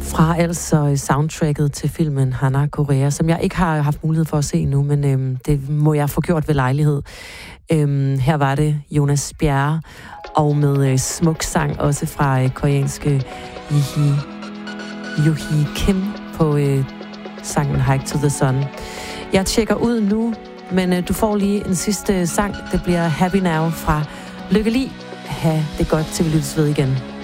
Fra altså soundtracket til filmen Hana Korea, som jeg ikke har haft mulighed for at se endnu, men det må jeg få gjort ved lejlighed. Her var det Jonas Bjerre, og med smuk sang også fra koreanske Yuhi Kim på sangen Hike to the Sun. Jeg tjekker ud nu, men du får lige en sidste sang. Det bliver Happy Now fra Lykke Li. Ha' det godt, til vi lyttes ved igen.